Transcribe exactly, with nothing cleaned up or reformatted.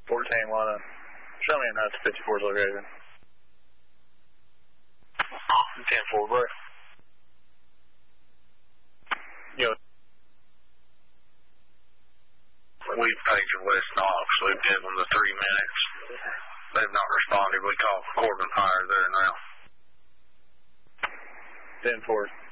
fourteen, line up. Show me a nine to fifty-four's location. ten four, break. Yo. We've taken West Knox. We've given them the three minutes. They've not responded. We call Corbin Fire there now. ten four.